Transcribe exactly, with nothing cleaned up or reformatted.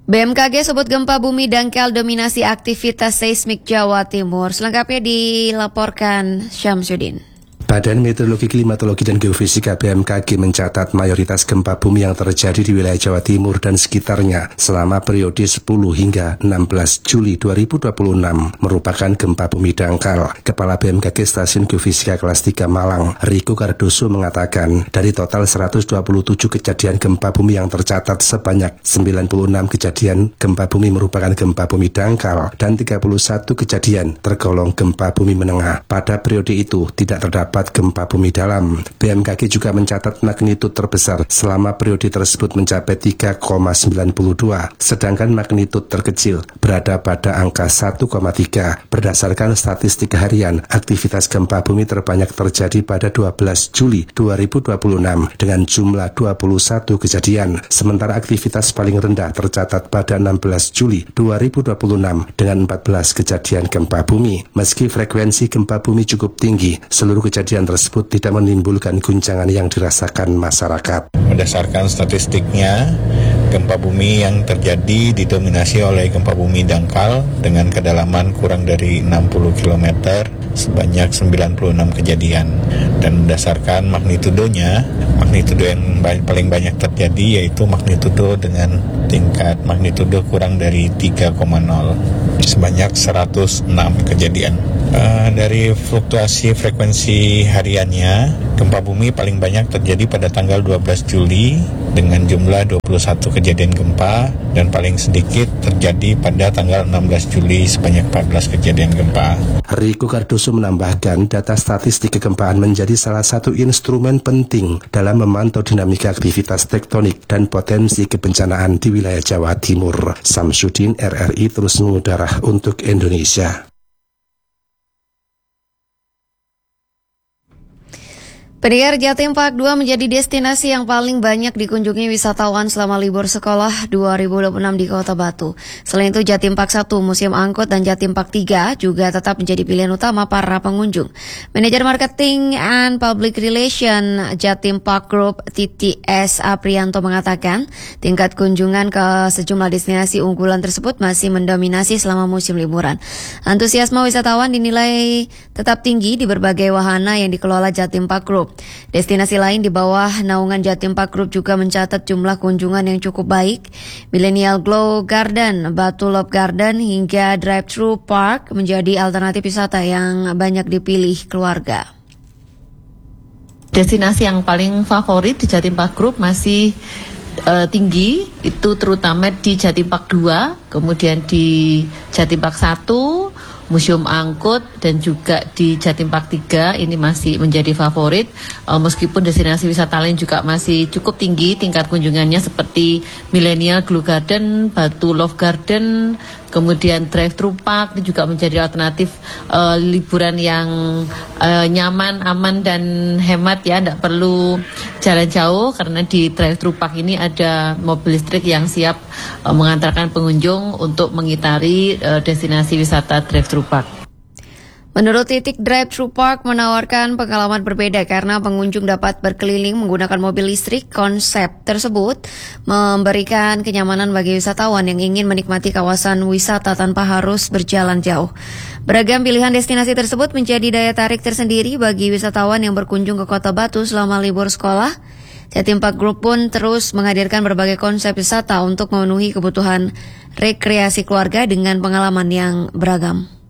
B M K G sebut gempa bumi dangkal dominasi aktivitas seismik Jawa Timur. Selengkapnya dilaporkan Syamsuddin. Badan Meteorologi, Klimatologi, dan Geofisika B M K G mencatat mayoritas gempa bumi yang terjadi di wilayah Jawa Timur dan sekitarnya selama periode sepuluh hingga enam belas Juli dua ribu dua puluh enam merupakan gempa bumi dangkal. Kepala B M K G Stasiun Geofisika Kelas tiga Malang, Riko Cardoso, mengatakan dari total seratus dua puluh tujuh kejadian gempa bumi yang tercatat, sebanyak sembilan puluh enam kejadian gempa bumi merupakan gempa bumi dangkal dan tiga puluh satu kejadian tergolong gempa bumi menengah. Pada periode itu tidak terdapat gempa bumi dalam. B M K G juga mencatat magnitud terbesar selama periode tersebut mencapai tiga koma sembilan dua, sedangkan magnitud terkecil berada pada angka satu koma tiga. Berdasarkan statistik harian, aktivitas gempa bumi terbanyak terjadi pada dua belas Juli dua ribu dua puluh enam dengan jumlah dua puluh satu kejadian, sementara aktivitas paling rendah tercatat pada enam belas Juli dua ribu dua puluh enam dengan empat belas kejadian gempa bumi. Meski frekuensi gempa bumi cukup tinggi, seluruh kejadian Kejadian tersebut tidak menimbulkan guncangan yang dirasakan masyarakat. Berdasarkan statistiknya, gempa bumi yang terjadi didominasi oleh gempa bumi dangkal dengan kedalaman kurang dari enam puluh kilometer sebanyak sembilan puluh enam kejadian. Dan berdasarkan magnitudonya, magnitudo yang paling banyak terjadi yaitu magnitudo dengan tingkat magnitudo kurang dari tiga koma nol sebanyak seratus enam kejadian. Uh, dari fluktuasi frekuensi hariannya, gempa bumi paling banyak terjadi pada tanggal dua belas Juli dengan jumlah dua puluh satu kejadian gempa, dan paling sedikit terjadi pada tanggal enam belas Juli sebanyak empat belas kejadian gempa. Riko Cardoso menambahkan, data statistik kegempaan menjadi salah satu instrumen penting dalam memantau dinamika aktivitas tektonik dan potensi kebencanaan di wilayah Jawa Timur. Syamsuddin, R R I, terus mengudara untuk Indonesia. Pendengar, Jatim Park dua menjadi destinasi yang paling banyak dikunjungi wisatawan selama libur sekolah dua ribu dua puluh enam di Kota Batu. Selain itu, Jatim Park satu, Museum Angkut, dan Jatim Park tiga juga tetap menjadi pilihan utama para pengunjung. Manajer Marketing and Public Relation Jatim Park Group, T T S Aprianto, mengatakan tingkat kunjungan ke sejumlah destinasi unggulan tersebut masih mendominasi selama musim liburan. Antusiasme wisatawan dinilai tetap tinggi di berbagai wahana yang dikelola Jatim Park Group. Destinasi lain di bawah naungan Jatim Park Group juga mencatat jumlah kunjungan yang cukup baik. Millennial Glow Garden, Batu Love Garden, hingga Drive-Thru Park menjadi alternatif wisata yang banyak dipilih keluarga. Destinasi yang paling favorit di Jatim Park Group masih uh, tinggi, itu terutama di Jatim Park dua, kemudian di Jatim Park satu, Museum Angkut, dan juga di Jatim Park tiga ini masih menjadi favorit. Uh, meskipun destinasi wisata lain juga masih cukup tinggi tingkat kunjungannya, seperti Millennial Glow Garden, Batu Love Garden, kemudian Drive-Thru Park ini juga menjadi alternatif uh, liburan yang uh, nyaman, aman, dan hemat ya. Tidak perlu jalan jauh karena di Drive-Thru Park ini ada mobil listrik yang siap uh, mengantarkan pengunjung untuk mengitari uh, destinasi wisata Drive-Thru Park. Menurut Titik, Drive-Thru Park menawarkan pengalaman berbeda karena pengunjung dapat berkeliling menggunakan mobil listrik. Konsep tersebut memberikan kenyamanan bagi wisatawan yang ingin menikmati kawasan wisata tanpa harus berjalan jauh. Beragam pilihan destinasi tersebut menjadi daya tarik tersendiri bagi wisatawan yang berkunjung ke Kota Batu selama libur sekolah. Jatim Park Group pun terus menghadirkan berbagai konsep wisata untuk memenuhi kebutuhan rekreasi keluarga dengan pengalaman yang beragam.